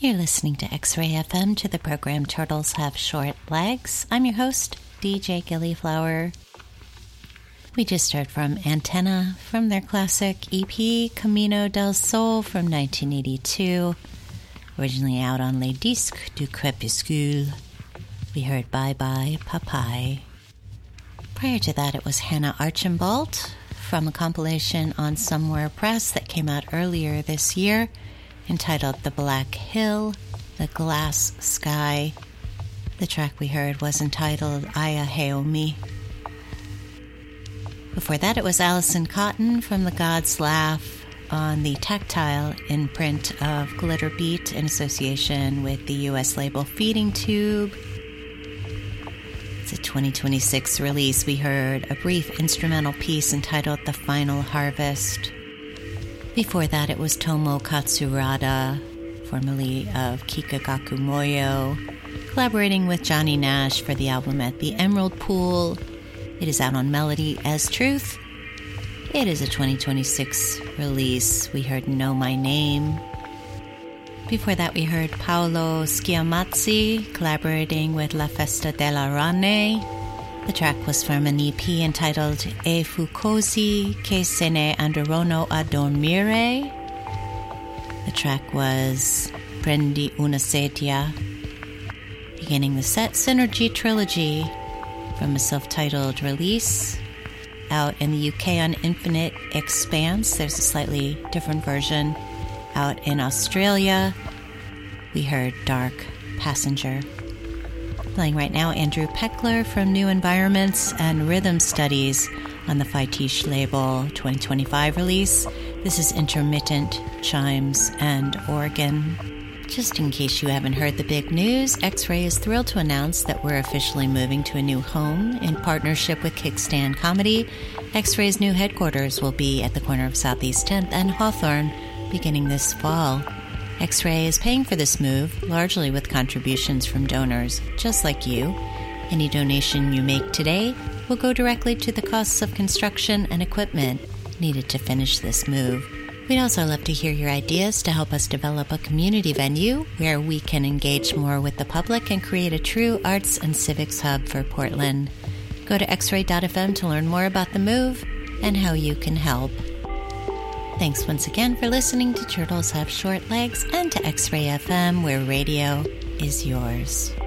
You're listening to X-Ray FM, to the program Turtles Have Short Legs. I'm your host, DJ Gillyflower. We just heard from Antenna from their classic EP, Camino del Sol from 1982, originally out on Les Disques du Crépuscule. We heard Bye Bye Papai. Prior to that, it was Hannah Archambault from a compilation on Somewhere Press that came out earlier this year, entitled The Black Hill, The Glass Sky. The track we heard was entitled Aya Heomi. Before that, it was Alison Cotton from The God's Laugh on the Tactile imprint of Glitter Beat in association with the US label Feeding Tube. It's a 2026 release. We heard a brief instrumental piece entitled The Final Harvest. Before that, it was Tomo Katsurada, formerly of Kikagaku Moyo, collaborating with Johnny Nash for the album At the Emerald Pool. It is out on Melody as Truth. It is a 2026 release. We heard Know My Name. Before that, we heard Paolo Schiamazzi collaborating with La Festa della Rane. The track was from an EP entitled E fu così che se ne andarono a dormire. The track was Prendi una sedia. Beginning the set, Synergy Trilogy from a self-titled release out in the UK on Infinite Expanse. There's a slightly different version out in Australia. We heard Dark Passenger. Playing right now, Andrew Peckler from New Environments and Rhythm Studies on the Faitiche label 2025 release. This is Intermittent Chimes and Organ. Just in case you haven't heard the big news, X-Ray is thrilled to announce that we're officially moving to a new home in partnership with Kickstand Comedy. X-Ray's new headquarters will be at the corner of Southeast 10th and Hawthorne beginning this fall. X-Ray is paying for this move largely with contributions from donors just like you. Any donation you make today will go directly to the costs of construction and equipment needed to finish this move. We'd also love to hear your ideas to help us develop a community venue where we can engage more with the public and create a true arts and civics hub for Portland. Go to xray.fm to learn more about the move and how you can help. Thanks once again for listening to Turtles Have Short Legs and to X-Ray FM, where radio is yours.